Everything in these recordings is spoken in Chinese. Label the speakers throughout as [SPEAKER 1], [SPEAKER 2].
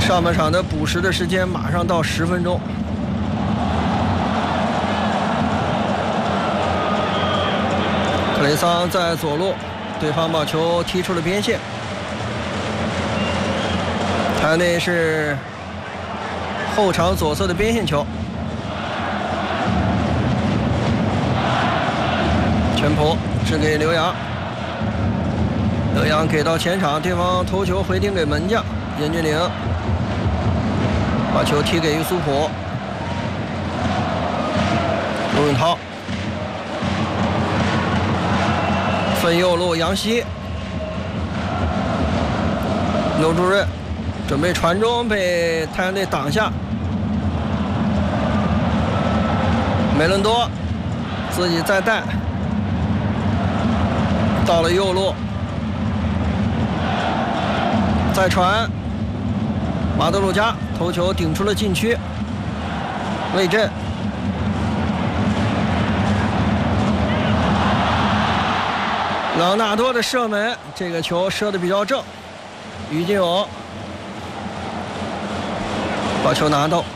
[SPEAKER 1] 上半场的补时的时间马上到10分钟。克雷桑在左路，对方把球踢出了边线。他那是后场左侧的边线球。全普是给刘洋，刘洋给到前场，对方头球回顶给门将严俊凌，把球踢给于苏普，陆永涛分右路杨希，刘朱润准备传中，被太阳队挡下。梅伦多自己再带，到了右路，再传，马德鲁加头球顶出了禁区，魏震。朗纳多的射门，这个球射得比较正，于金勇把球拿到。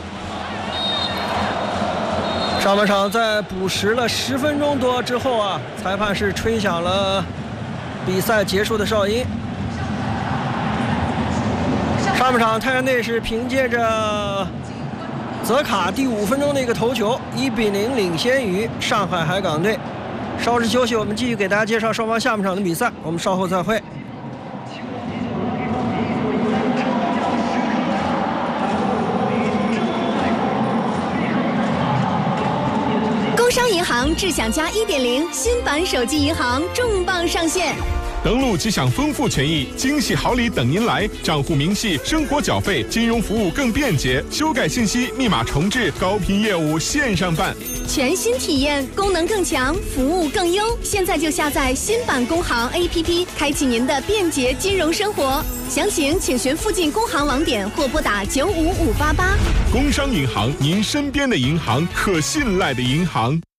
[SPEAKER 1] 上半场在补时了10分钟多之后啊，裁判是吹响了比赛结束的哨音。上半场太阳队是凭借着泽卡第5分钟的一个头球，1比0领先于上海海港队。稍事休息，我们继续给大家介绍双方下半场的比赛，我们稍后再会。
[SPEAKER 2] 工商银行智享加1.0新版手机银行重磅上线。
[SPEAKER 3] 登录即享丰富权益，惊喜好礼等您来，账户明细，生活缴费，金融服务更便捷，修改信息，密码重置，高频业务线上办，
[SPEAKER 2] 全新体验，功能更强，服务更优。现在就下载新版工行 APP， 开启您的便捷金融生活。详情请询附近工行网点或拨打95588。
[SPEAKER 3] 工商银行，您身边的银行，可信赖的银行。